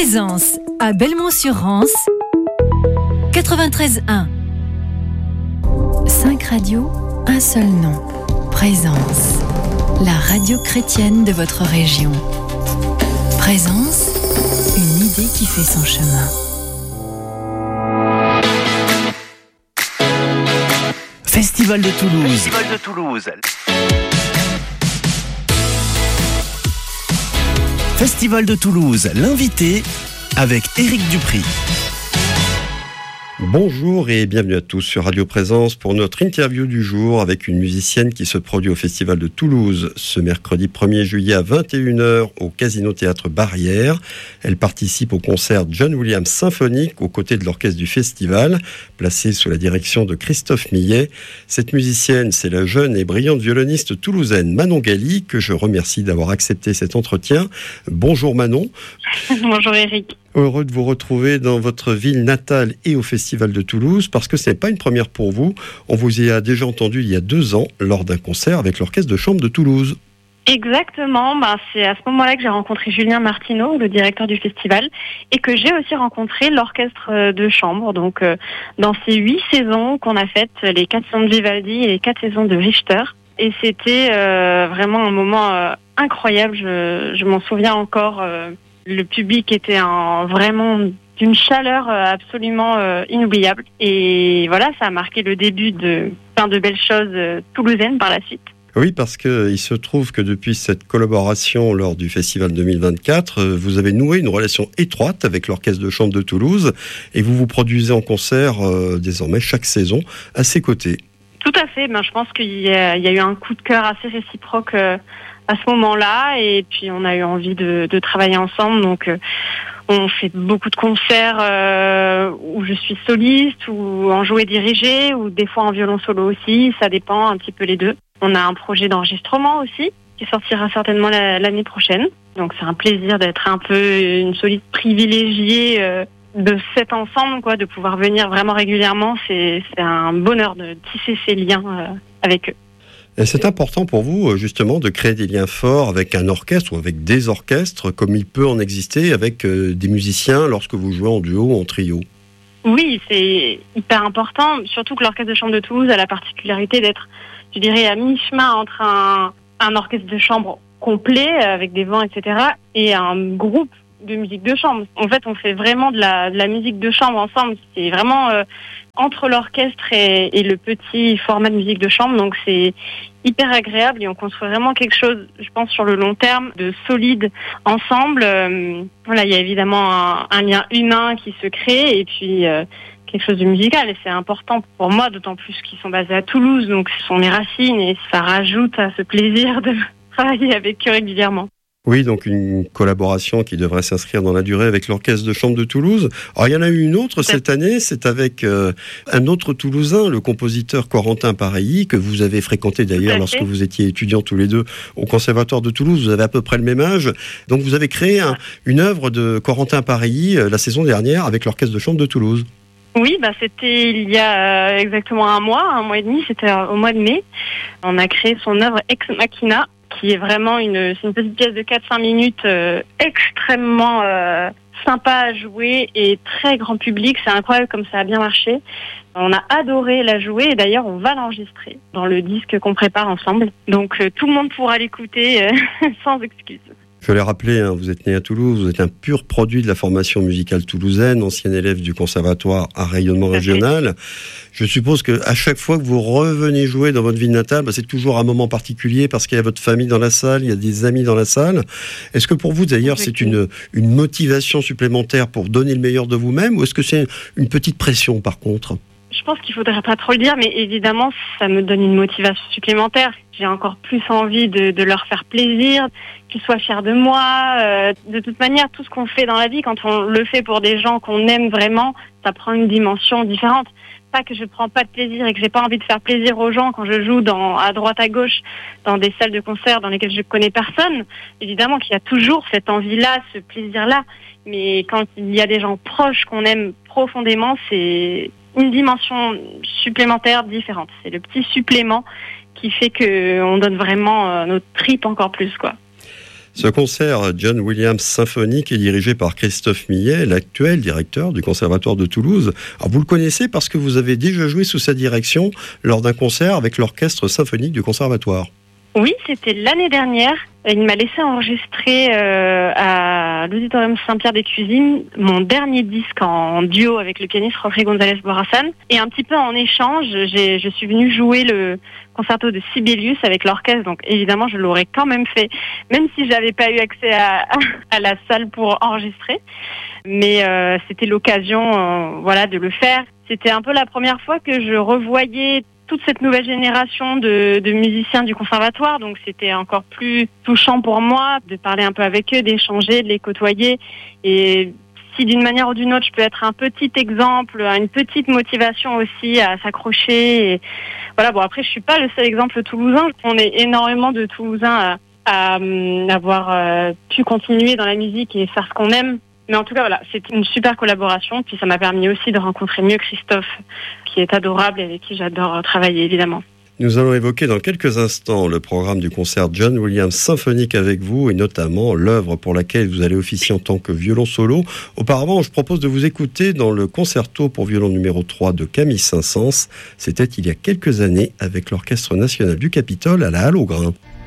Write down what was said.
Présence à Belmont-sur-Rance, 93.1. 5 radios, un seul nom. Présence, la radio chrétienne de votre région. Présence, une idée qui fait son chemin. Festival de Toulouse. Festival de Toulouse. Festival de Toulouse, l'invité avec Éric Dupri. Bonjour et bienvenue à tous sur Radio Présence pour notre interview du jour avec une musicienne qui se produit au Festival de Toulouse ce mercredi 1er juillet à 21h au Casino Théâtre Barrière. Elle participe au concert John Williams symphonique aux côtés de l'orchestre du festival, placé sous la direction de Christophe Millet. Cette musicienne, c'est la jeune et brillante violoniste toulousaine Manon Gali, que je remercie d'avoir accepté cet entretien. Bonjour Manon. Bonjour Éric. Heureux de vous retrouver dans votre ville natale et au Festival de Toulouse, parce que ce n'est pas une première pour vous. On vous y a déjà entendu il y a 2 ans, lors d'un concert avec l'Orchestre de Chambre de Toulouse. Exactement, c'est à ce moment-là que j'ai rencontré Julien Martineau, le directeur du festival, et que j'ai aussi rencontré l'Orchestre de Chambre. Donc, dans ces 8 saisons qu'on a faites, les 4 saisons de Vivaldi et les 4 saisons de Richter. Et c'était vraiment un moment incroyable, je m'en souviens encore. Le public était vraiment d'une chaleur absolument inoubliable. Et voilà, ça a marqué le début de plein de belles choses toulousaines par la suite. Oui, parce qu'il se trouve que depuis cette collaboration lors du Festival 2024, vous avez noué une relation étroite avec l'Orchestre de Chambre de Toulouse et vous vous produisez en concert désormais chaque saison à ses côtés. Tout à fait, je pense qu'il y a eu un coup de cœur assez réciproque à ce moment-là, et puis on a eu envie de travailler ensemble, donc on fait beaucoup de concerts où je suis soliste, ou en jouet dirigé, ou des fois en violon solo aussi, ça dépend un petit peu les deux. On a un projet d'enregistrement aussi, qui sortira certainement l'année prochaine, donc c'est un plaisir d'être un peu une soliste privilégiée de cet ensemble, de pouvoir venir vraiment régulièrement, c'est un bonheur de tisser ces liens avec eux. Et c'est important pour vous, justement, de créer des liens forts avec un orchestre ou avec des orchestres, comme il peut en exister avec des musiciens lorsque vous jouez en duo ou en trio. Oui, c'est hyper important, surtout que l'Orchestre de Chambre de Toulouse a la particularité d'être, je dirais, à mi-chemin entre un orchestre de chambre complet, avec des vents, etc., et un groupe de musique de chambre. En fait, on fait vraiment de la musique de chambre ensemble. C'est vraiment entre l'orchestre et le petit format de musique de chambre. Donc, c'est hyper agréable et on construit vraiment quelque chose, je pense, sur le long terme, de solide ensemble. Voilà, il y a évidemment un lien humain qui se crée et puis quelque chose de musical. Et c'est important pour moi, d'autant plus qu'ils sont basés à Toulouse. Donc, ce sont mes racines et ça rajoute à ce plaisir de travailler avec eux régulièrement. Oui, donc une collaboration qui devrait s'inscrire dans la durée avec l'Orchestre de Chambre de Toulouse. Alors, il y en a eu une autre cette année, c'est avec un autre Toulousain, le compositeur Corentin Pareilly, que vous avez fréquenté d'ailleurs lorsque vous étiez étudiants tous les deux au Conservatoire de Toulouse. Vous avez à peu près le même âge. Donc, vous avez créé une œuvre de Corentin Pareilly la saison dernière avec l'Orchestre de Chambre de Toulouse. Oui, c'était il y a exactement un mois et demi, c'était au mois de mai. On a créé son œuvre Ex Machina, qui est vraiment c'est une petite pièce de 4-5 minutes extrêmement sympa à jouer et très grand public. C'est incroyable comme ça a bien marché. On a adoré la jouer et d'ailleurs on va l'enregistrer dans le disque qu'on prépare ensemble. Donc tout le monde pourra l'écouter sans excuse. Je l'ai rappelé, vous êtes né à Toulouse, vous êtes un pur produit de la formation musicale toulousaine, ancien élève du conservatoire à rayonnement régional. Je suppose qu'à chaque fois que vous revenez jouer dans votre ville natale, c'est toujours un moment particulier parce qu'il y a votre famille dans la salle, il y a des amis dans la salle. Est-ce que pour vous d'ailleurs c'est une motivation supplémentaire pour donner le meilleur de vous-même ou est-ce que c'est une petite pression par contre ? Je pense qu'il faudrait pas trop le dire, mais évidemment, ça me donne une motivation supplémentaire. J'ai encore plus envie de leur faire plaisir, qu'ils soient fiers de moi. De toute manière, tout ce qu'on fait dans la vie, quand on le fait pour des gens qu'on aime vraiment, ça prend une dimension différente. Pas que je prends pas de plaisir et que j'ai pas envie de faire plaisir aux gens quand je joue à droite à gauche dans des salles de concert dans lesquelles je connais personne. Évidemment qu'il y a toujours cette envie-là, ce plaisir-là. Mais quand il y a des gens proches qu'on aime profondément, c'est une dimension supplémentaire différente. C'est le petit supplément qui fait qu'on donne vraiment notre trip encore plus, quoi. Ce concert John Williams symphonique est dirigé par Christophe Millet, l'actuel directeur du Conservatoire de Toulouse. Alors vous le connaissez parce que vous avez déjà joué sous sa direction lors d'un concert avec l'orchestre symphonique du Conservatoire. Oui, c'était l'année dernière. Il m'a laissé enregistrer à l'Auditorium Saint-Pierre des Cuisines mon dernier disque en duo avec le pianiste Jorge González Borrasan. Et un petit peu en échange, je suis venue jouer le concerto de Sibelius avec l'orchestre. Donc évidemment, je l'aurais quand même fait, même si j'avais pas eu accès à la salle pour enregistrer. Mais c'était l'occasion, de le faire. C'était un peu la première fois que je revoyais toute cette nouvelle génération de musiciens du conservatoire, donc c'était encore plus touchant pour moi de parler un peu avec eux, d'échanger, de les côtoyer. Et si d'une manière ou d'une autre je peux être un petit exemple, une petite motivation aussi à s'accrocher. Et voilà, bon après je suis pas le seul exemple toulousain, on est énormément de Toulousains à avoir pu continuer dans la musique et faire ce qu'on aime. Mais en tout cas, voilà, c'était une super collaboration. Puis ça m'a permis aussi de rencontrer mieux Christophe, qui est adorable et avec qui j'adore travailler, évidemment. Nous allons évoquer dans quelques instants le programme du concert John Williams symphonique avec vous et notamment l'œuvre pour laquelle vous allez officier en tant que violon solo. Auparavant, je propose de vous écouter dans le concerto pour violon numéro 3 de Camille Saint-Saëns. C'était il y a quelques années avec l'Orchestre national du Capitole à la Halle aux Grains.